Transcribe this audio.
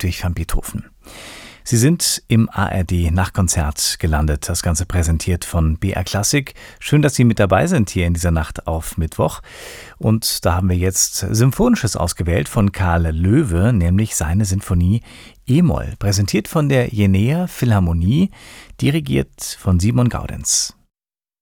Ludwig van Beethoven. Sie sind im ARD-Nachtkonzert gelandet. Das Ganze präsentiert von BR Klassik. Schön, dass Sie mit dabei sind hier in dieser Nacht auf Mittwoch. Und da haben wir jetzt Symphonisches ausgewählt von Karl Loewe, nämlich seine Sinfonie E-Moll, präsentiert von der Jenea Philharmonie, dirigiert von Simon Gaudenz.